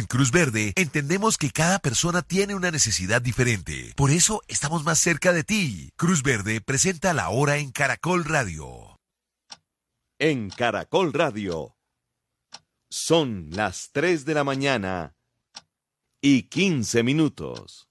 Cruz Verde entendemos que cada persona tiene una necesidad diferente. Por eso estamos más cerca de ti. Cruz Verde presenta La Hora en Caracol Radio. En Caracol Radio son las 3 de la mañana y 15 minutos.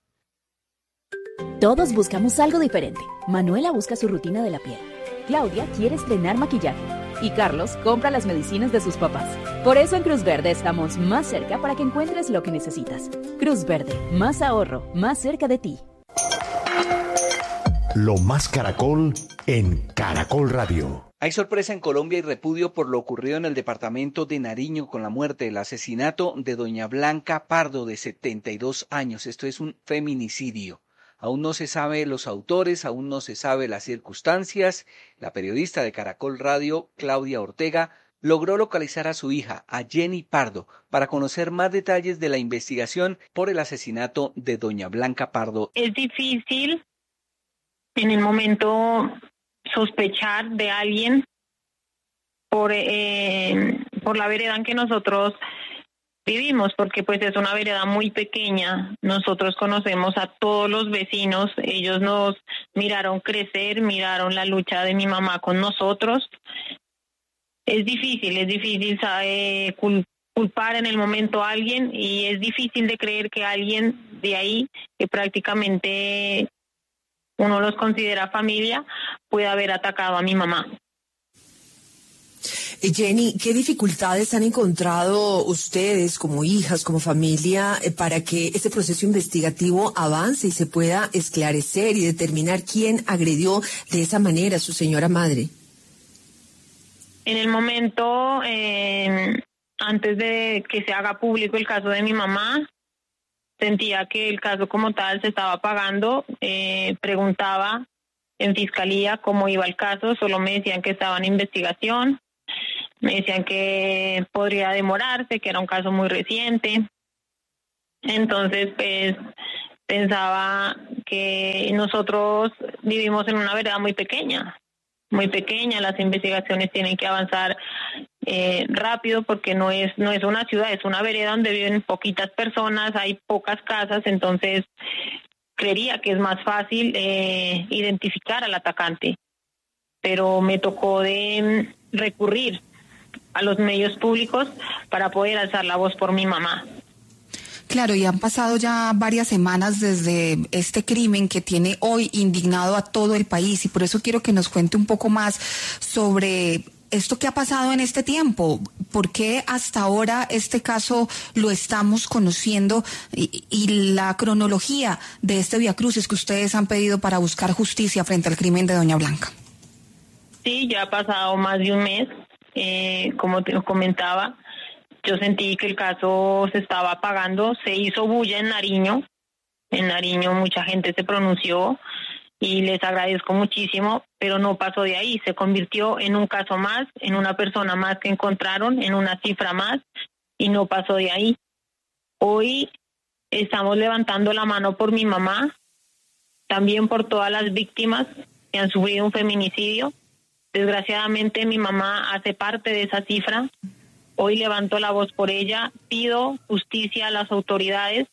Todos buscamos algo diferente. Manuela busca su rutina de la piel. Claudia quiere estrenar maquillaje. Y Carlos compra las medicinas de sus papás. Por eso en Cruz Verde estamos más cerca para que encuentres lo que necesitas. Cruz Verde, más ahorro, más cerca de ti. Lo más Caracol en Caracol Radio. Hay sorpresa en Colombia y repudio por lo ocurrido en el departamento de Nariño con la muerte, el asesinato de doña Blanca Pardo, de 72 años. Esto es un feminicidio. Aún no se sabe los autores, aún no se sabe las circunstancias. La periodista de Caracol Radio, Claudia Ortega, logró localizar a su hija, a Jenny Pardo, para conocer más detalles de la investigación por el asesinato de doña Blanca Pardo. Es difícil en el momento sospechar de alguien por la vereda en que nosotros vivimos, porque pues es una vereda muy pequeña. Nosotros conocemos a todos los vecinos, ellos nos miraron crecer, miraron la lucha de mi mamá con nosotros. Es difícil culpar en el momento a alguien, y es difícil de creer que alguien de ahí, que prácticamente uno los considera familia, pueda haber atacado a mi mamá. Jenny, ¿qué dificultades han encontrado ustedes como hijas, como familia, para que este proceso investigativo avance y se pueda esclarecer y determinar quién agredió de esa manera a su señora madre? En el momento, antes de que se haga público el caso de mi mamá, sentía que el caso como tal se estaba apagando. Preguntaba en fiscalía cómo iba el caso, solo me decían que estaba en investigación. Me decían que podría demorarse, que era un caso muy reciente. Entonces, pues, pensaba que nosotros vivimos en una vereda muy pequeña. Las investigaciones tienen que avanzar rápido, porque no es una ciudad, es una vereda donde viven poquitas personas, hay pocas casas. Entonces, creería que es más fácil identificar al atacante. Pero me tocó de recurrir a los medios públicos para poder alzar la voz por mi mamá. Claro, y han pasado ya varias semanas desde este crimen que tiene hoy indignado a todo el país, y por eso quiero que nos cuente un poco más sobre esto que ha pasado en este tiempo. ¿Por qué hasta ahora este caso lo estamos conociendo y la cronología de este viacrucis que ustedes han pedido para buscar justicia frente al crimen de doña Blanca? Sí, ya ha pasado más de un mes. Como te comentaba, yo sentí que el caso se estaba apagando. Se hizo bulla en Nariño. En Nariño mucha gente se pronunció y les agradezco muchísimo, pero no pasó de ahí. Se convirtió en un caso más, en una persona más que encontraron, en una cifra más, y no pasó de ahí. Hoy estamos levantando la mano por mi mamá, también por todas las víctimas que han sufrido un feminicidio. Desgraciadamente mi mamá hace parte de esa cifra. Hoy levanto la voz por ella, pido justicia a las autoridades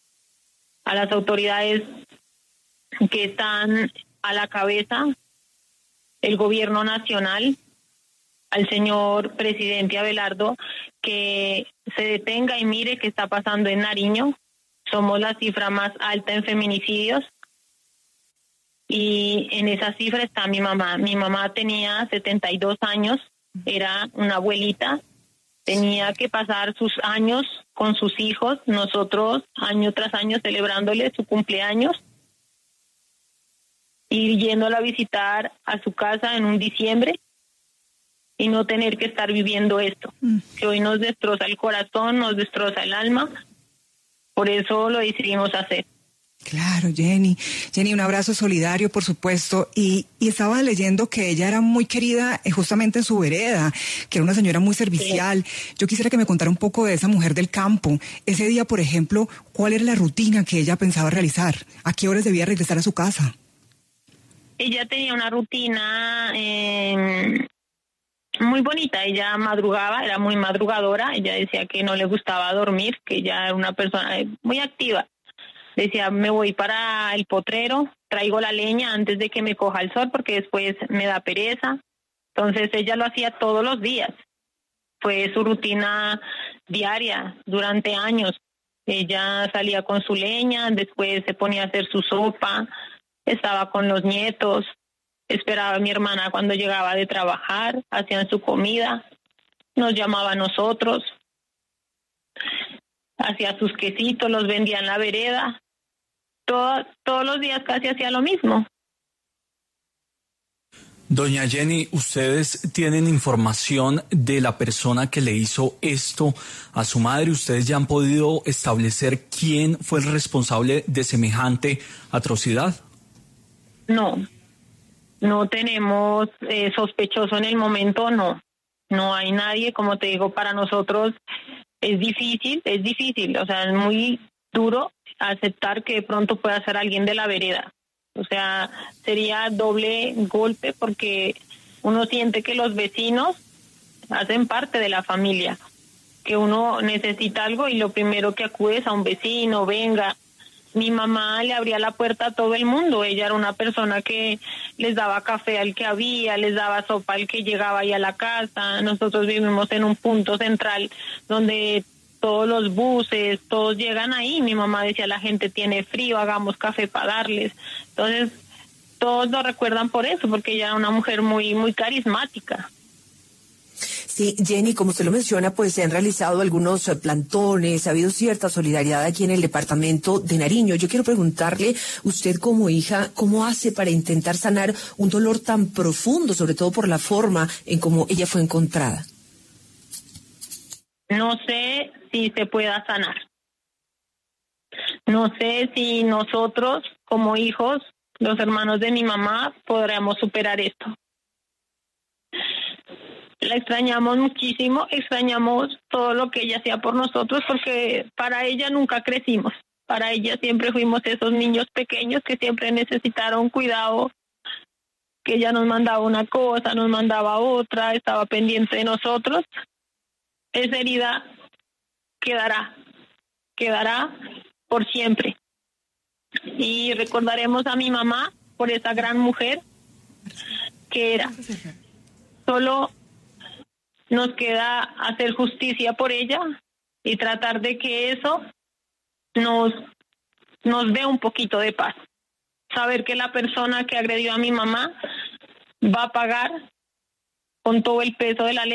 que están a la cabeza, el gobierno nacional, al señor presidente Abelardo, que se detenga y mire qué está pasando en Nariño. Somos la cifra más alta en feminicidios. Y en esa cifra está mi mamá. Mi mamá tenía 72 años, era una abuelita, tenía que pasar sus años con sus hijos, nosotros año tras año celebrándole su cumpleaños y yéndola a visitar a su casa en un diciembre, y no tener que estar viviendo esto, que hoy nos destroza el corazón, nos destroza el alma. Por eso lo decidimos hacer. Claro, Jenny, un abrazo solidario, por supuesto, y estaba leyendo que ella era muy querida justamente en su vereda, que era una señora muy servicial. Sí. Yo quisiera que me contara un poco de esa mujer del campo. Ese día, por ejemplo, ¿cuál era la rutina que ella pensaba realizar? ¿A qué horas debía regresar a su casa? Ella tenía una rutina muy bonita. Ella madrugaba, era muy madrugadora. Ella decía que no le gustaba dormir, que ella era una persona muy activa. Decía, me voy para el potrero, traigo la leña antes de que me coja el sol porque después me da pereza. Entonces ella lo hacía todos los días. Fue su rutina diaria durante años. Ella salía con su leña, después se ponía a hacer su sopa, estaba con los nietos, esperaba a mi hermana cuando llegaba de trabajar, hacían su comida, nos llamaba a nosotros, hacía sus quesitos, los vendía en la vereda. Todos los días casi hacía lo mismo. Doña Jenny, ¿ustedes tienen información de la persona que le hizo esto a su madre? ¿Ustedes ya han podido establecer quién fue el responsable de semejante atrocidad? No tenemos sospechoso en el momento, no hay nadie. Como te digo, para nosotros es difícil, o sea, es muy duro aceptar que de pronto pueda ser alguien de la vereda. O sea, sería doble golpe porque uno siente que los vecinos hacen parte de la familia, que uno necesita algo y lo primero que acude es a un vecino, venga. Mi mamá le abría la puerta a todo el mundo. Ella era una persona que les daba café al que había, les daba sopa al que llegaba ahí a la casa. Nosotros vivimos en un punto central donde todos los buses, todos llegan ahí. Mi mamá decía, la gente tiene frío, hagamos café para darles. Entonces, todos lo recuerdan por eso, porque ella era una mujer muy, muy carismática. Sí, Jenny, como usted lo menciona, pues se han realizado algunos plantones, ha habido cierta solidaridad aquí en el departamento de Nariño. Yo quiero preguntarle, usted como hija, ¿cómo hace para intentar sanar un dolor tan profundo, sobre todo por la forma en cómo ella fue encontrada? No sé si se pueda sanar. No sé si nosotros, como hijos, los hermanos de mi mamá, podremos superar esto. La extrañamos muchísimo, extrañamos todo lo que ella hacía por nosotros, porque para ella nunca crecimos. Para ella siempre fuimos esos niños pequeños que siempre necesitaron cuidado, que ella nos mandaba una cosa, nos mandaba otra, estaba pendiente de nosotros. Esa herida quedará por siempre. Y recordaremos a mi mamá por esa gran mujer que era. Solo nos queda hacer justicia por ella y tratar de que eso nos dé un poquito de paz. Saber que la persona que agredió a mi mamá va a pagar con todo el peso de la ley.